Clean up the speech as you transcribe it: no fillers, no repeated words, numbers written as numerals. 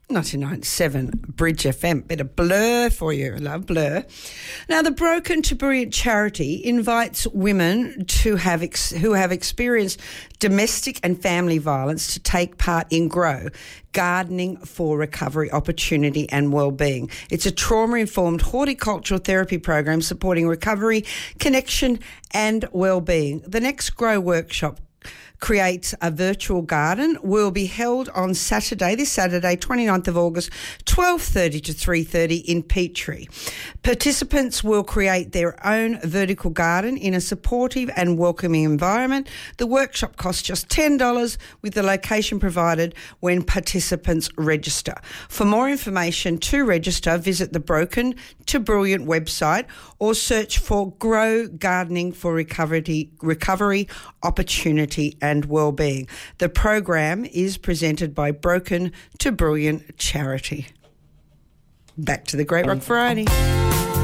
1997 Bridge FM. Bit of Blur for you. I love Blur. Now, the Broken to Brilliant charity invites women who have experienced domestic and family violence to take part in GROW, Gardening for Recovery, Opportunity and Wellbeing. It's a trauma-informed horticultural therapy program supporting recovery, connection and wellbeing. The next GROW workshop creates a virtual garden will be held on this Saturday, 29th of August, 12:30 to 3:30 in Petrie. Participants will create their own vertical garden in a supportive and welcoming environment. The workshop costs just $10 with the location provided when participants register. For more information to register, visit the Broken to Brilliant website or search for GROW Gardening for Recovery, Opportunity and Wellbeing. The program is presented by Broken to Brilliant Charity. Back to the Great Rock Variety.